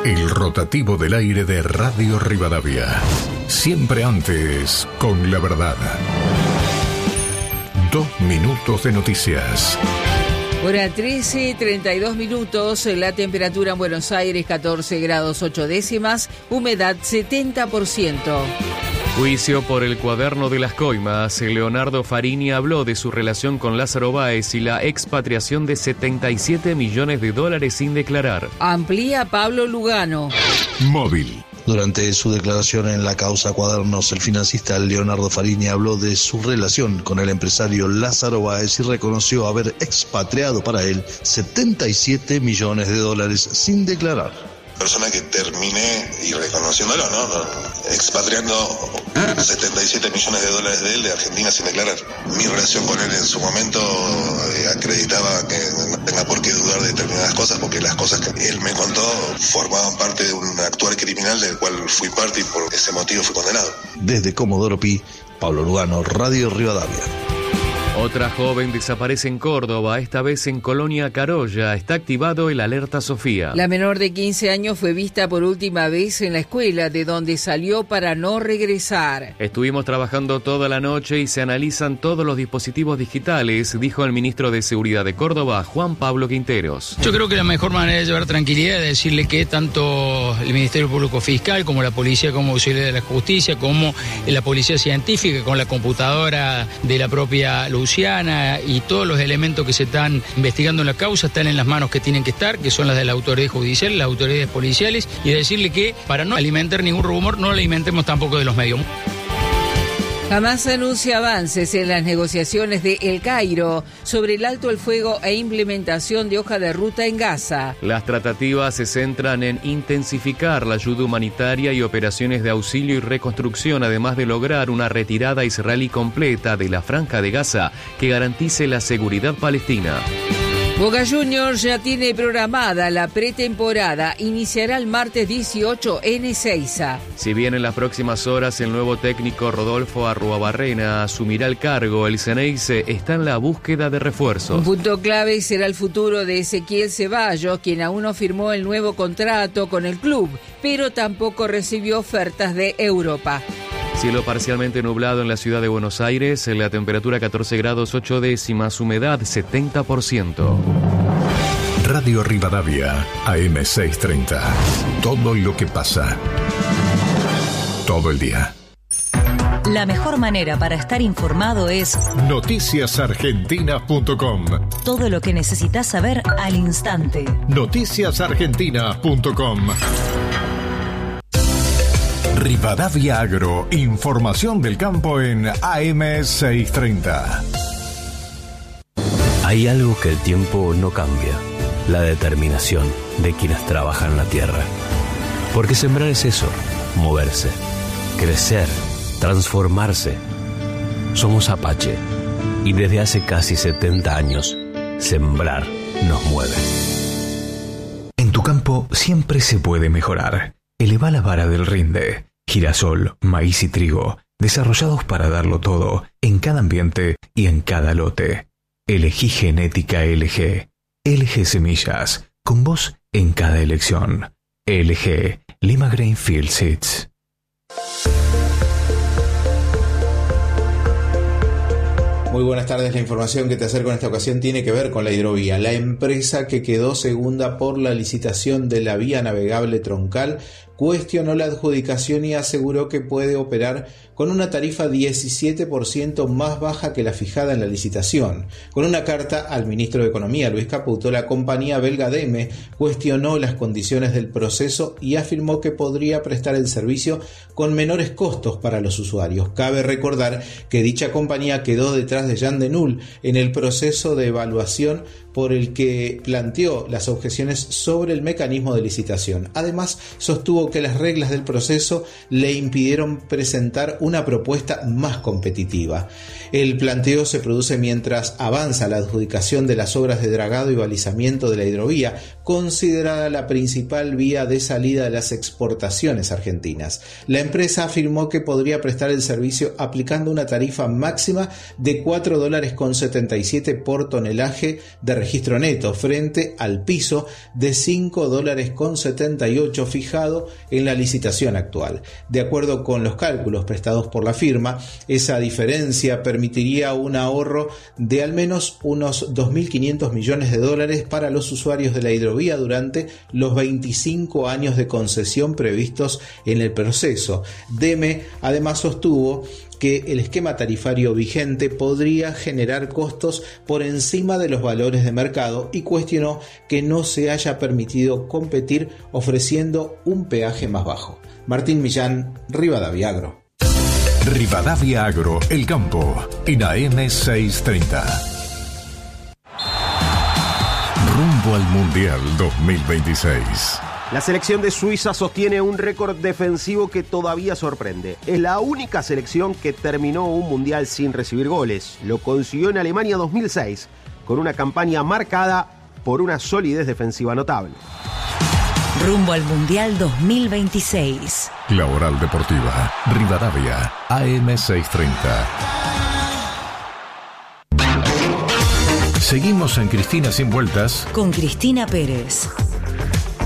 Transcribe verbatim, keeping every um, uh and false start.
El rotativo del aire de Radio Rivadavia. Siempre antes, con la verdad. Dos minutos de noticias. Hora trece, treinta y dos minutos, la temperatura en Buenos Aires catorce grados ocho décimas, humedad setenta por ciento. Juicio por el cuaderno de las coimas. Leonardo Farini habló de su relación con Lázaro Báez y la expatriación de setenta y siete millones de dólares sin declarar. Amplía Pablo Lugano. Móvil. Durante su declaración en la causa Cuadernos, el financista Leonardo Farini habló de su relación con el empresario Lázaro Báez y reconoció haber expatriado para él setenta y siete millones de dólares sin declarar. Persona que terminé y reconociéndolo, ¿no? Expatriando setenta y siete millones de dólares de él de Argentina sin declarar. Mi relación con él en su momento eh, acreditaba que no tenga por qué dudar de determinadas cosas, porque las cosas que él me contó formaban parte de un actuar criminal del cual fui parte y por ese motivo fui condenado. Desde Comodoro Pi, Pablo Lugano, Radio Rivadavia. Otra joven desaparece en Córdoba, esta vez en Colonia Carolla. Está activado el Alerta Sofía. La menor de quince años fue vista por última vez en la escuela, de donde salió para no regresar. Estuvimos trabajando toda la noche y se analizan todos los dispositivos digitales, dijo el ministro de Seguridad de Córdoba, Juan Pablo Quinteros. Yo creo que la mejor manera de llevar tranquilidad es decirle que tanto el Ministerio Público Fiscal como la Policía como Auxiliar de la Justicia, como la Policía Científica, con la computadora de la propia Luciana y todos los elementos que se están investigando en la causa están en las manos que tienen que estar, que son las de la autoridad judicial, las autoridades policiales, y decirle que para no alimentar ningún rumor, no lo alimentemos tampoco de los medios. Jamás anuncia avances en las negociaciones de El Cairo sobre el alto el fuego e implementación de hoja de ruta en Gaza. Las tratativas se centran en intensificar la ayuda humanitaria y operaciones de auxilio y reconstrucción, además de lograr una retirada israelí completa de la Franja de Gaza que garantice la seguridad palestina. Boca Juniors ya tiene programada la pretemporada, iniciará el martes dieciocho en Ezeiza. Si bien en las próximas horas el nuevo técnico Rodolfo Arruabarrena asumirá el cargo, el Ceneice está en la búsqueda de refuerzos. Un punto clave será el futuro de Ezequiel Ceballos, quien aún no firmó el nuevo contrato con el club, pero tampoco recibió ofertas de Europa. Cielo parcialmente nublado en la ciudad de Buenos Aires, la temperatura catorce grados ocho décimas, humedad setenta por ciento. Radio Rivadavia, A M seiscientos treinta. Todo lo que pasa. Todo el día. La mejor manera para estar informado es noticias argentinas punto com. Todo lo que necesitas saber al instante. noticias argentinas punto com. Rivadavia Agro, información del campo en A M seiscientos treinta. Hay algo que el tiempo no cambia, la determinación de quienes trabajan la tierra. Porque sembrar es eso, moverse, crecer, transformarse. Somos Apache y desde hace casi setenta años, sembrar nos mueve. En tu campo siempre se puede mejorar. Eleva la vara del rinde. Girasol, maíz y trigo, desarrollados para darlo todo, en cada ambiente y en cada lote. Elegí Genética L G. L G Semillas, con vos en cada elección. L G, Lima Grainfield Seeds. Muy buenas tardes, la información que te acerco en esta ocasión tiene que ver con la hidrovía. La empresa que quedó segunda por la licitación de la vía navegable troncal cuestionó la adjudicación y aseguró que puede operar con una tarifa diecisiete por ciento más baja que la fijada en la licitación. Con una carta al ministro de Economía, Luis Caputo, la compañía belga D E M E cuestionó las condiciones del proceso y afirmó que podría prestar el servicio con menores costos para los usuarios. Cabe recordar que dicha compañía quedó detrás de Jan de Null en el proceso de evaluación por el que planteó las objeciones sobre el mecanismo de licitación. Además, sostuvo que las reglas del proceso le impidieron presentar una propuesta más competitiva. El planteo se produce mientras avanza la adjudicación de las obras de dragado y balizamiento de la hidrovía, considerada la principal vía de salida de las exportaciones argentinas. La empresa afirmó que podría prestar el servicio aplicando una tarifa máxima de cuatro dólares con setenta y siete por tonelaje de registro neto, frente al piso de cinco dólares con setenta y ocho fijado en la licitación actual. De acuerdo con los cálculos prestados por la firma, esa diferencia permitiría un ahorro de al menos unos dos mil quinientos millones de dólares para los usuarios de la hidrovía durante los veinticinco años de concesión previstos en el proceso. DEME además sostuvo que el esquema tarifario vigente podría generar costos por encima de los valores de mercado y cuestionó que no se haya permitido competir ofreciendo un peaje más bajo. Martín Millán, Rivadavia Agro. Rivadavia Agro, el campo, en A M seiscientos treinta. Rumbo al Mundial dos mil veintiséis. La selección de Suiza sostiene un récord defensivo que todavía sorprende. Es la única selección que terminó un mundial sin recibir goles. Lo consiguió en Alemania dos mil seis, con una campaña marcada por una solidez defensiva notable. Rumbo al Mundial dos mil veintiséis. La Oral Deportiva, Rivadavia, A M seiscientos treinta. Seguimos en Cristina Sin Vueltas con Cristina Pérez.